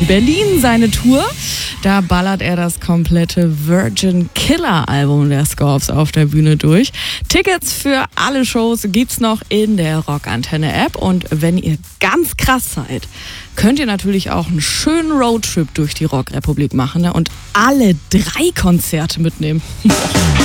Berlin seine Tour. Da ballert er das komplette Virgin Killer Album der Scorps auf der Bühne durch. Tickets für alle Shows gibt's noch in der Rockantenne App. Und wenn ihr ganz krass seid, könnt ihr natürlich auch einen schönen Roadtrip durch die Rockrepublik machen, ne? Und alle 3 Konzerte mitnehmen.